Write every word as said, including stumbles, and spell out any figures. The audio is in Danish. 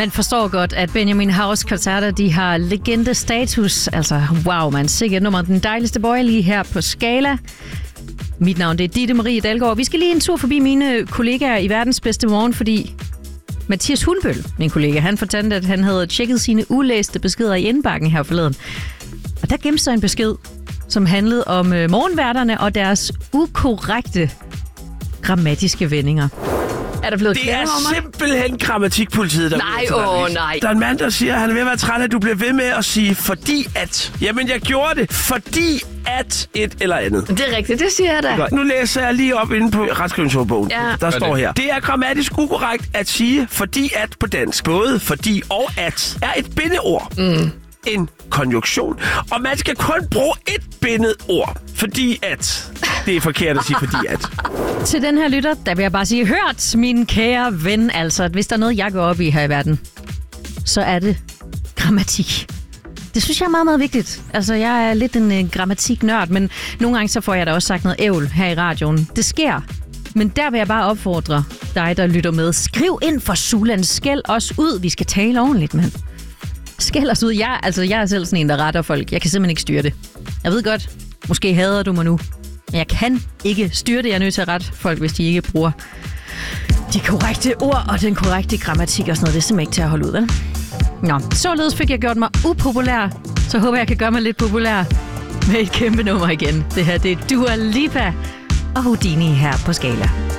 Man forstår godt, at Benjamin Haus koncerter, de har legende-status. Altså, wow, man. Sikkert nummer den dejligste boy lige her på Skala. Mit navn det er Ditte Marie Dalgaard. Vi skal lige en tur forbi mine kollegaer i verdens bedste morgen, fordi Mathias Hundbøl, min kollega, han fortalte, at han havde tjekket sine ulæste beskeder i indbakken her forleden. Og der gemte sig en besked, som handlede om morgenværterne og deres ukorrekte grammatiske vendinger. Er der blevet det er simpelthen grammatikpolitiet, der nej, åh oh, nej. Der er en mand, der siger, at han er ved at være træt, at du bliver ved med at sige, fordi at. Jamen, jeg gjorde det, fordi at et eller andet. Det er rigtigt, det siger jeg da. Godt. Nu læser jeg lige op inde på retskrivningsordbogen. Ja. Der står her. Det er grammatisk ukorrekt at sige, fordi at på dansk. Både fordi og at er et bindeord. Mm. En konjunktion. Og man skal kun bruge et bindet ord, fordi at. Det er forkert at sige, fordi at. Til den her lytter, der vil jeg bare sige, hørt, min kære ven, altså, at hvis der er noget, jeg går op i her i verden, så er det grammatik. Det synes jeg er meget, meget vigtigt. Altså, jeg er lidt en uh, grammatiknørd, men nogle gange så får jeg da også sagt noget ævl her i radioen. Det sker. Men der vil jeg bare opfordre dig, der lytter med. Skriv ind for Sulan. Skæld os ud. Vi skal tale ordentligt, mand. Skæld os ud. Jeg, altså, jeg er selv sådan en, der retter folk. Jeg kan simpelthen ikke styre det. Jeg ved godt, måske hader du mig nu. Men jeg kan ikke styre det. Jeg er nødt til at rette folk, hvis de ikke bruger de korrekte ord og den korrekte grammatik og sådan noget. Det er simpelthen ikke til at holde ud, vel? Nå, således fik jeg gjort mig upopulær. Så håber jeg kan gøre mig lidt populær med et kæmpe nummer igen. Det her, det er Dua Lipa og Houdini her på Skala.